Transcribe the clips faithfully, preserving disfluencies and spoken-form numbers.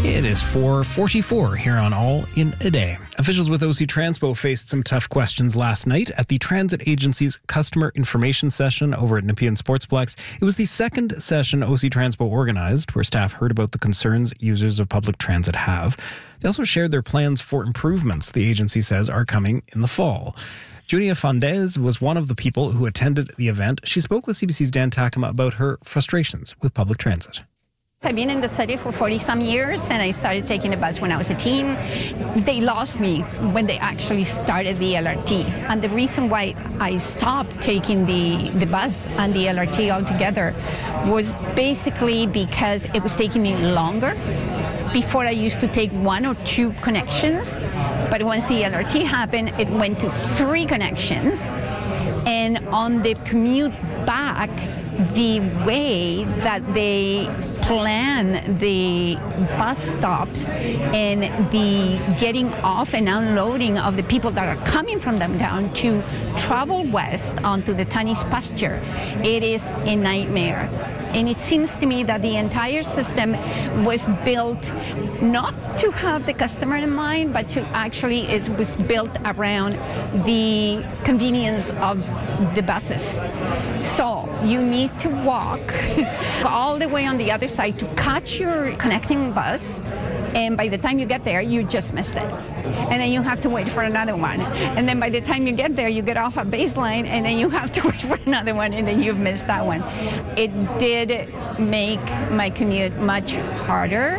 It is four forty-four here on All in a Day. Officials with O C Transpo faced some tough questions last night at the transit agency's customer information session over at Nepean Sportsplex. It was the second session O C Transpo organized, where staff heard about the concerns users of public transit have. They also shared their plans for improvements the agency says are coming in the fall. Junia Fondez was one of the people who attended the event. She spoke with C B C's Dan Takema about her frustrations with public transit. I've been in the city for forty some years, and I started taking the bus when I was a teen. They lost me when they actually started the L R T. And the reason why I stopped taking the, the bus and the L R T altogether was basically because it was taking me longer. Before I used to take one or two connections, but once the L R T happened, it went to three connections. And on the commute back, the way that they plan the bus stops and the getting off and unloading of the people that are coming from downtown to travel west onto the Tanis pasture, it is a nightmare. And it seems to me that the entire system was built not to have the customer in mind, but to actually it was built around the convenience of the buses. So you need to walk all the way on the other side to catch your connecting bus. And by the time you get there, you just missed it. And then you have to wait for another one. And then by the time you get there, you get off at Baseline, and then you have to wait for another one, and then you've missed that one. It did make my commute much harder.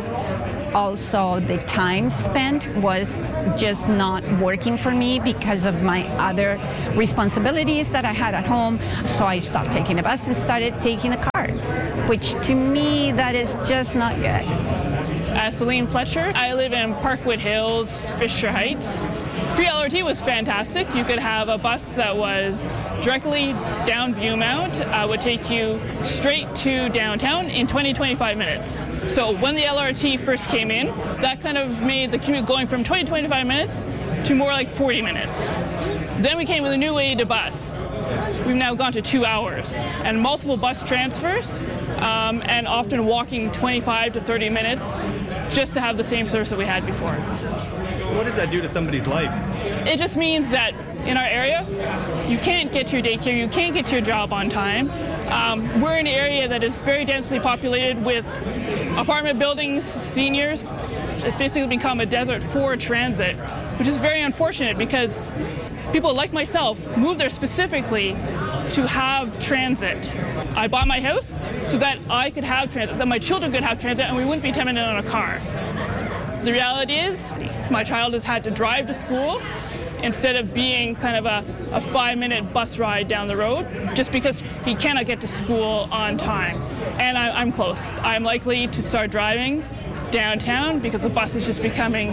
Also, the time spent was just not working for me because of my other responsibilities that I had at home. So I stopped taking the bus and started taking the car, which to me, that is just not good. Uh, Celine Fletcher. I live in Parkwood Hills, Fisher Heights. Pre-L R T was fantastic. You could have a bus that was directly down Viewmount, uh, would take you straight to downtown in twenty to twenty-five minutes. So when the L R T first came in, that kind of made the commute going from twenty to twenty-five minutes to more like forty minutes. Then we came with a new way to bus. We've now gone to two hours and multiple bus transfers, um, and often walking twenty-five to thirty minutes just to have the same service that we had before. What does that do to somebody's life? It just means that in our area, you can't get to your daycare, you can't get to your job on time. Um, we're in an area that is very densely populated with apartment buildings, seniors. It's basically become a desert for transit, which is very unfortunate because people like myself move there specifically to have transit. I bought my house so that I could have transit, that my children could have transit, and we wouldn't be dependent on a car. The reality is my child has had to drive to school instead of being kind of a, a five-minute bus ride down the road just because he cannot get to school on time. And I, I'm close. I'm likely to start driving downtown because the bus is just becoming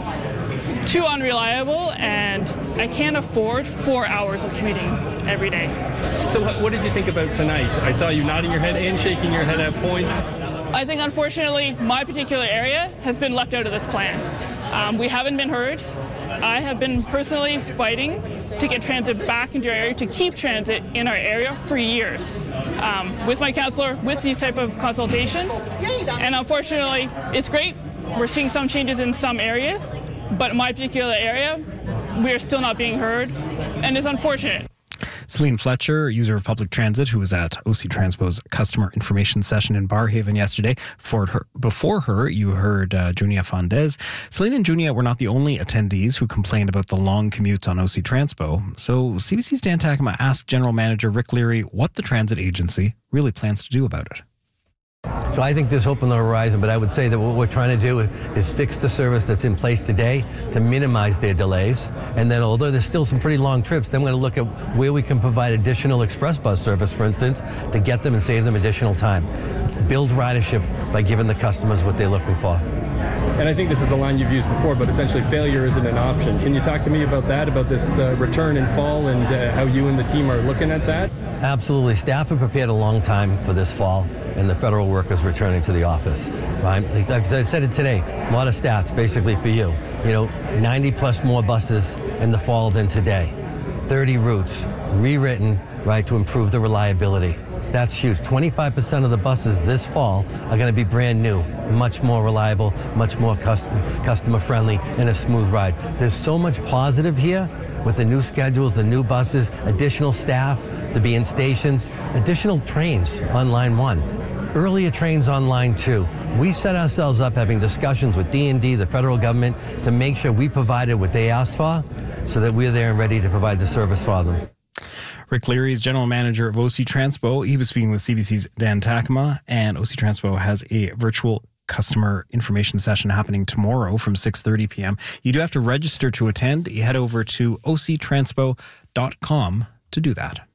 too unreliable, and I can't afford four hours of commuting every day. So what did you think about tonight? I saw you nodding your head and shaking your head at points. I think, unfortunately, my particular area has been left out of this plan. Um, we haven't been heard. I have been personally fighting to get transit back into our area, to keep transit in our area for years, um, with my councillor, with these type of consultations. And unfortunately, it's great. We're seeing some changes in some areas, but in my particular area, we are still not being heard, and it's unfortunate. Celine Fletcher, user of public transit, who was at O C Transpo's customer information session in Barrhaven yesterday. Before her, before her you heard uh, Junia Fondez. Celine and Junia were not the only attendees who complained about the long commutes on O C Transpo. So C B C's Dan Takema asked General Manager Rick Leary what the transit agency really plans to do about it. So I think there's hope on the horizon, but I would say that what we're trying to do is fix the service that's in place today to minimize their delays. And then although there's still some pretty long trips, then we're going to look at where we can provide additional express bus service, for instance, to get them and save them additional time. Build ridership by giving the customers what they're looking for. And I think this is a line you've used before, but essentially failure isn't an option. Can you talk to me about that, about this uh, return in fall, and uh, how you and the team are looking at that? Absolutely. Staff have prepared a long time for this fall and the federal workers returning to the office. Right? I've said it today, a lot of stats basically for you. You know, ninety plus more buses in the fall than today. thirty routes rewritten, right, to improve the reliability. That's huge. twenty-five percent of the buses this fall are going to be brand new, much more reliable, much more custom, customer friendly, and a smooth ride. There's so much positive here with the new schedules, the new buses, additional staff to be in stations, additional trains on line one, earlier trains on line two. We set ourselves up having discussions with D and D, the federal government, to make sure we provided what they asked for so that we're there and ready to provide the service for them. Rick Leary is general manager of O C Transpo. He was speaking with C B C's Dan Takema, and O C Transpo has a virtual customer information session happening tomorrow from six thirty p.m. You do have to register to attend. You head over to o c transpo dot com to do that.